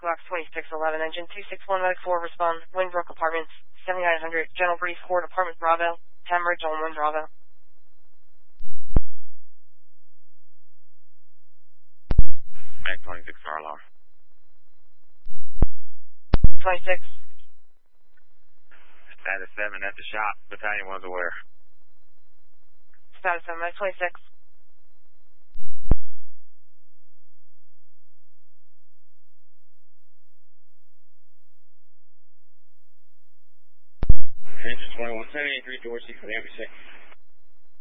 Glock 2611, engine 261 medic 4, respond, Wingbrook Apartments, 7900, General Brief, Court, Apartment Bravo, Tamarind, Zone 1 Bravo. Mac 26 car alarm. 26. Status 7 at the shop. Battalion was aware. Status 7, Mac 26. Engine 21, 783, Dorsey for the ambulance.